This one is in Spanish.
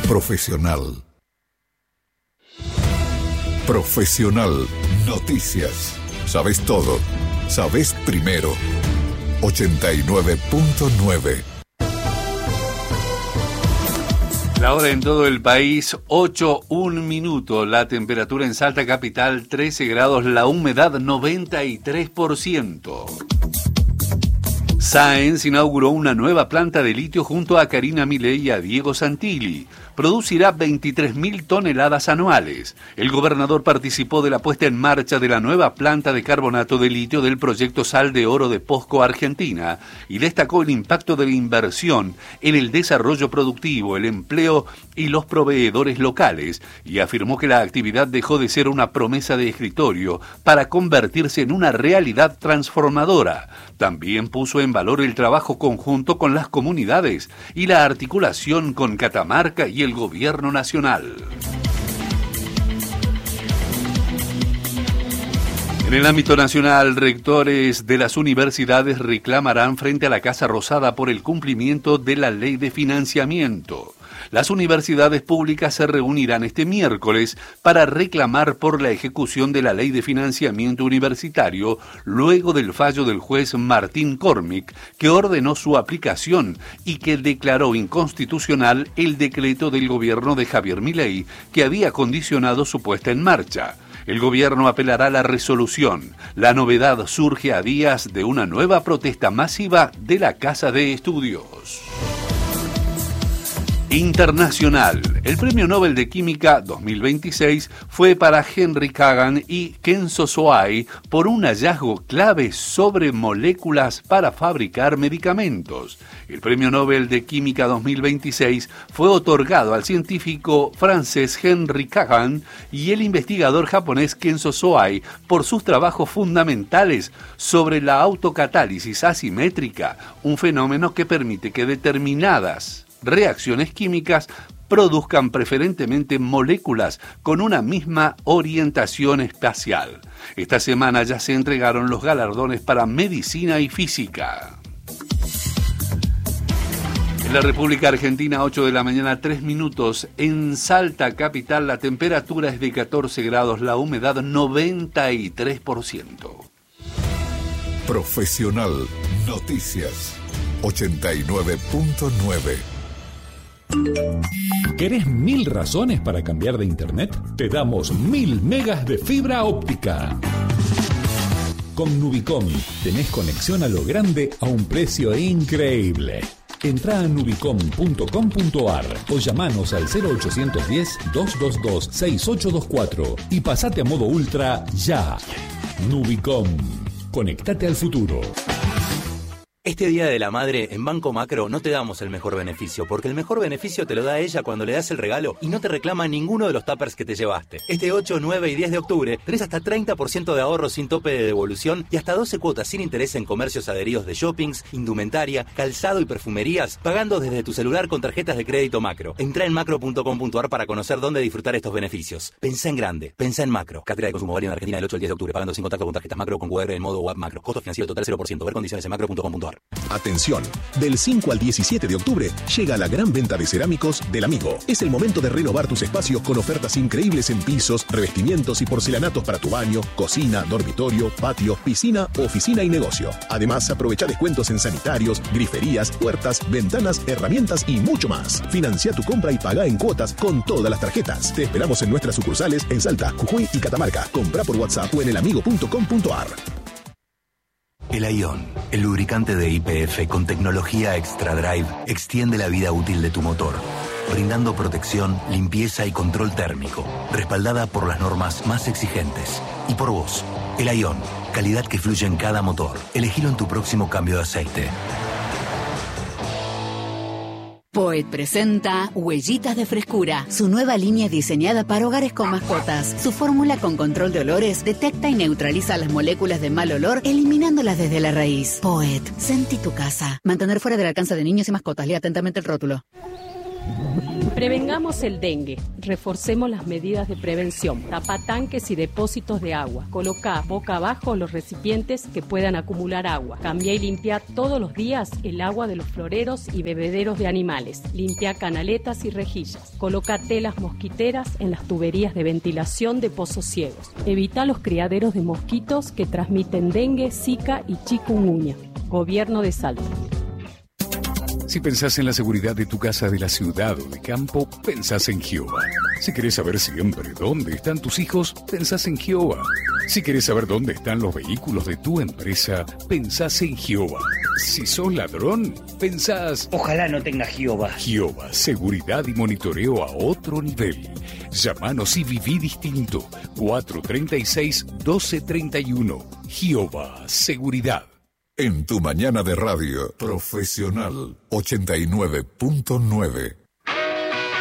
Profesional. Profesional Noticias. Sabes todo. Sabes primero. 89.9. La hora en todo el país, 8:01. La temperatura en Salta Capital, 13 grados. La humedad, 93%. Sáenz inauguró una nueva planta de litio junto a Karina Milei y a Diego Santilli. Producirá 23.000 toneladas anuales. El gobernador participó de la puesta en marcha de la nueva planta de carbonato de litio del proyecto Sal de Oro de POSCO Argentina y destacó el impacto de la inversión en el desarrollo productivo, el empleo y los proveedores locales, y afirmó que la actividad dejó de ser una promesa de escritorio para convertirse en una realidad transformadora. También puso en valor el trabajo conjunto con las comunidades y la articulación con Catamarca y el gobierno nacional. En el ámbito nacional, rectores de las universidades reclamarán frente a la Casa Rosada por el cumplimiento de la ley de financiamiento. Las universidades públicas se reunirán este miércoles para reclamar por la ejecución de la Ley de Financiamiento Universitario luego del fallo del juez Martín Cormick, que ordenó su aplicación y que declaró inconstitucional el decreto del gobierno de Javier Milei que había condicionado su puesta en marcha. El gobierno apelará a la resolución. La novedad surge a días de una nueva protesta masiva de la Casa de Estudios. Internacional. El Premio Nobel de Química 2026 fue para Henry Kagan y Kenzo Soai por un hallazgo clave sobre moléculas para fabricar medicamentos. El Premio Nobel de Química 2026 fue otorgado al científico francés Henry Kagan y el investigador japonés Kenzo Soai por sus trabajos fundamentales sobre la autocatálisis asimétrica, un fenómeno que permite que determinadas reacciones químicas produzcan preferentemente moléculas con una misma orientación espacial. Esta semana ya se entregaron los galardones para medicina y física. En la República Argentina, 8 de la mañana, 3 minutos. En Salta Capital la temperatura es de 14 grados, la humedad 93%. Profesional Noticias 89.9. ¿Querés 1000 razones para cambiar de internet? Te damos 1000 megas de fibra óptica. Con Nubicom tenés conexión a lo grande a un precio increíble. Entrá a nubicom.com.ar o llamanos al 0810-222-6824 y pasate a modo ultra ya. Nubicom. Conectate al futuro. Este Día de la Madre, en Banco Macro no te damos el mejor beneficio, porque el mejor beneficio te lo da ella cuando le das el regalo y no te reclama ninguno de los tuppers que te llevaste. Este 8, 9 y 10 de octubre tenés hasta 30% de ahorro sin tope de devolución y hasta 12 cuotas sin interés en comercios adheridos de shoppings, indumentaria, calzado y perfumerías, pagando desde tu celular con tarjetas de crédito Macro. Entrá en macro.com.ar para conocer dónde disfrutar estos beneficios. Pensá en grande, pensá en Macro. Cartera de consumo válida en Argentina del 8 al 10 de octubre, pagando sin contacto con tarjetas Macro con QR en modo web Macro. Costo financiero total 0%. Ver condiciones en macro.com.ar. Atención, del 5 al 17 de octubre llega la gran venta de cerámicos del Amigo. Es el momento de renovar tus espacios con ofertas increíbles en pisos, revestimientos y porcelanatos para tu baño, cocina, dormitorio, patio, piscina, oficina y negocio. Además, aprovecha descuentos en sanitarios, griferías, puertas, ventanas, herramientas y mucho más. Financia tu compra y paga en cuotas con todas las tarjetas. Te esperamos en nuestras sucursales en Salta, Jujuy y Catamarca. Compra por WhatsApp o en elamigo.com.ar. El Ion, el lubricante de YPF con tecnología Extra Drive, extiende la vida útil de tu motor, brindando protección, limpieza y control térmico, respaldada por las normas más exigentes. Y por vos, el Ion, calidad que fluye en cada motor. Elegilo en tu próximo cambio de aceite. Poet presenta Huellitas de Frescura, su nueva línea diseñada para hogares con mascotas. Su fórmula con control de olores detecta y neutraliza las moléculas de mal olor, eliminándolas desde la raíz. Poet, sentí tu casa. Mantener fuera del alcance de niños y mascotas. Lea atentamente el rótulo. Prevengamos el dengue. Reforcemos las medidas de prevención. Tapa tanques y depósitos de agua. Coloca boca abajo los recipientes que puedan acumular agua. Cambia y limpia todos los días el agua de los floreros y bebederos de animales. Limpia canaletas y rejillas. Coloca telas mosquiteras en las tuberías de ventilación de pozos ciegos. Evita los criaderos de mosquitos que transmiten dengue, zika y chikungunya. Gobierno de Salta. Si pensás en la seguridad de tu casa, de la ciudad o de campo, pensás en Gioba. Si querés saber siempre dónde están tus hijos, pensás en Gioba. Si querés saber dónde están los vehículos de tu empresa, pensás en Gioba. Si sos ladrón, pensás... Ojalá no tenga Gioba. Gioba, seguridad y monitoreo a otro nivel. Llámanos y viví distinto. 436-1231. Gioba, seguridad. En tu mañana de radio, Profesional 89.9.